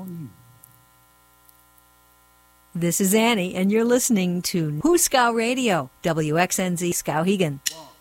This is Annie, and you're listening to Who Scow Radio, WXNZ Skowhegan.